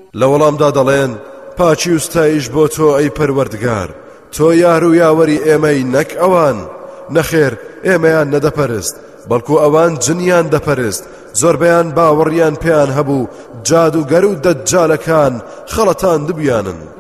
لە وەڵامدا دەڵێن پاچی و ستایش بۆ تۆ ئەی پەروەردگار، تۆ یار و یاوەری ئێمەی نەک ئەوان. نەخێر ئێمەیان نەدەپەرست، بەڵکو ئەوان جنیان دەپەرست. زۆربەیان باوەڕیان پێیان هەبوو جادوگەر و دەجالەکان خەڵەتان دبیانن.